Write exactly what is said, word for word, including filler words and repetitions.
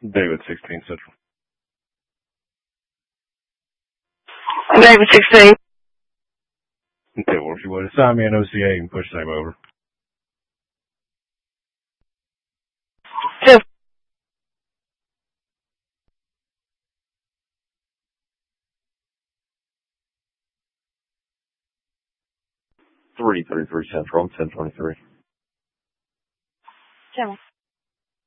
David, sixteen Central. David, sixteen. Okay, well, if you would assign me an O C A and push same over. Two. three thirty-three Central, I'm ten twenty-three. Seven.